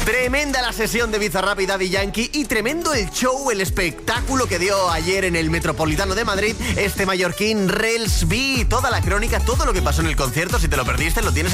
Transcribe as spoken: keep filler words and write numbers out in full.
Tremenda la sesión de Bizarrap y Daddy Yankee y tremendo el show, el espectáculo que dio ayer en el Metropolitano de Madrid este mallorquín Rels B. Toda la crónica, todo lo que pasó en el concierto, si te lo perdiste, lo tienes